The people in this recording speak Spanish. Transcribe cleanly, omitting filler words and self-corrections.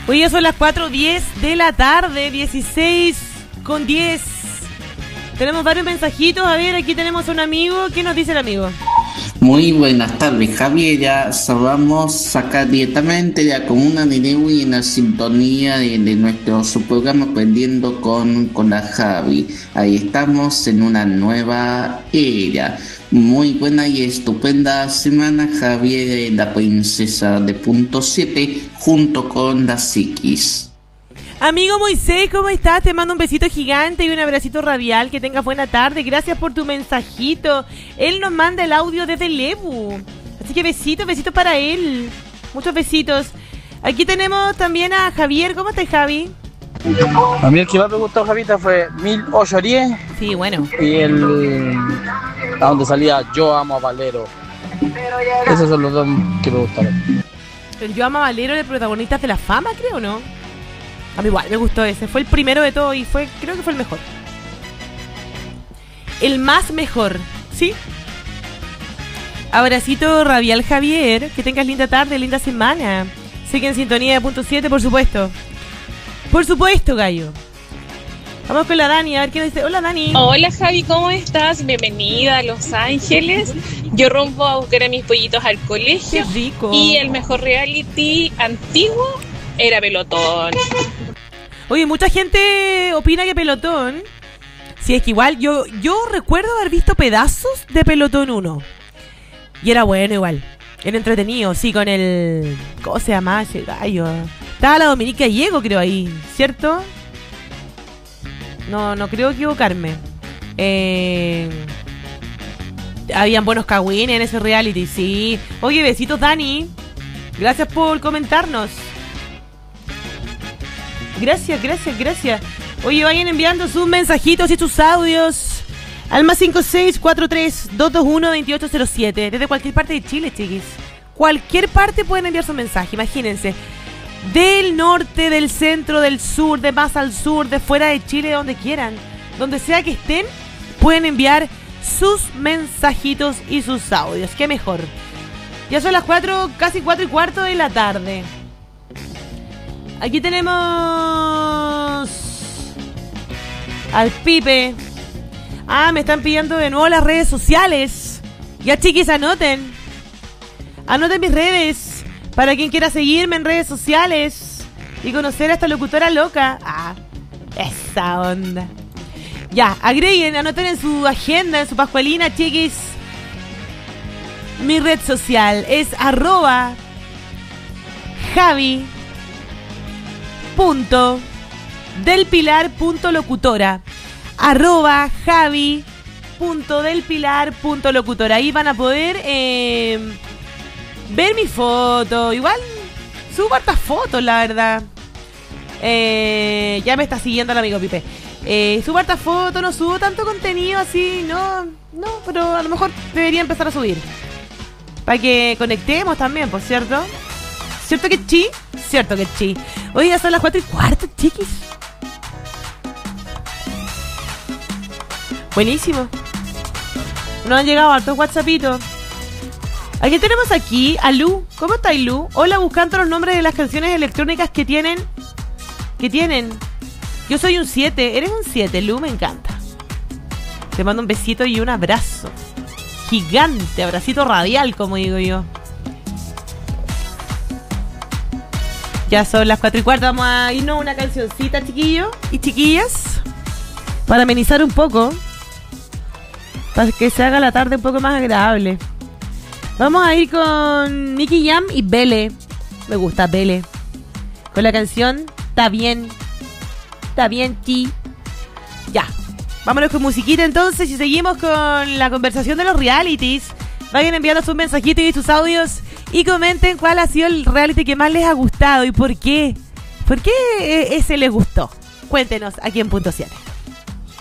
Hoy ya son las 4:10 de la tarde, 16:10. Tenemos varios mensajitos. A ver, aquí tenemos a un amigo. ¿Qué nos dice el amigo? Muy buenas tardes, Javier. Ya saludamos acá directamente de la comuna de Lewi en la sintonía de nuestro su programa Aprendiendo con la Javi. Ahí estamos en una nueva era. Muy buena y estupenda semana, Javier, la princesa de punto 7, junto con la Psiquis. Amigo Moisés, ¿cómo estás? Te mando un besito gigante y un abracito radial. Que tengas buena tarde. Gracias por tu mensajito. Él nos manda el audio desde Lebu. Así que besitos para él. Muchos besitos. Aquí tenemos también a Javier. ¿Cómo estás, Javi? A mí el que más me gustó, Javita, fue 1810. Sí, bueno. Y a donde salía Yo Amo a Valero. Esos son los dos que me gustaron. El Yo Amo a Valero, el protagonista de La Fama, creo, ¿no? A mí igual me gustó ese. Fue el primero de todo y creo que fue el mejor. El más mejor, ¿sí? Abracito radial, Javier. Que tengas linda tarde, linda semana. Sigue en sintonía de punto 7, por supuesto. Por supuesto, gallo. Vamos con la Dani, a ver qué dice. Hola, Dani. Hola, Javi, ¿cómo estás? Bienvenida a Los Ángeles. Yo rumbo a buscar a mis pollitos al colegio. Qué rico. Y el mejor reality antiguo era Pelotón. Oye, mucha gente opina que Pelotón... Sí, es que igual yo recuerdo haber visto pedazos de Pelotón 1. Y era bueno igual. Era entretenido, sí, con el... ¿Cómo se llama ese gallo? Estaba la Dominique Gallego, creo, ahí, ¿cierto? No creo equivocarme. Habían buenos cagüines en ese reality, sí. Oye, besitos, Dani. Gracias por comentarnos. Gracias. Oye, vayan enviando sus mensajitos y sus audios al más 5643-221-2807. Desde cualquier parte de Chile, chiquis. Cualquier parte pueden enviar su mensaje, imagínense. Del norte, del centro, del sur, de más al sur, de fuera de Chile, donde quieran. Donde sea que estén, pueden enviar sus mensajitos y sus audios. Qué mejor. Ya son las 4, casi 4:15 de la tarde. Aquí tenemos al Pipe. Me están pidiendo de nuevo las redes sociales. Ya, chiquis, anoten mis redes para quien quiera seguirme en redes sociales y conocer a esta locutora loca. Esa onda. Ya, agreguen, anoten en su agenda, en su pascualina, chiquis. Mi red social es @javi.delpilar.locutora. @javi.delpilar.locutora. Ahí van a poder ver mi foto. Igual subo hartas fotos, la verdad. Ya me está siguiendo el amigo Pipe. Subo hartas fotos, no subo tanto contenido así, no, pero a lo mejor debería empezar a subir. Para que conectemos también, por cierto. ¿Cierto que sí? Cierto que sí. Hoy ya son las 4:15, chiquis. Buenísimo. Nos han llegado hartos whatsappitos. ¿A quién tenemos aquí? A Lu. ¿Cómo está, Lu? Hola, buscando los nombres de las canciones electrónicas que tienen. Yo soy un 7. Eres un 7, Lu, me encanta. Te mando un besito y un abrazo. Gigante, abracito radial, como digo yo. Ya son las 4:15. Vamos a irnos a una cancioncita, chiquillos y chiquillas, para amenizar un poco, para que se haga la tarde un poco más agradable. Vamos a ir con Nicky Jam y Bele. Me gusta Bele. Con la canción Está bien, ti. Ya. Vámonos con musiquita entonces y seguimos con la conversación de los realities. Vayan enviando sus mensajitos y sus audios y comenten cuál ha sido el reality que más les ha gustado y por qué. ¿Por qué ese les gustó? Cuéntenos aquí en Punto 7.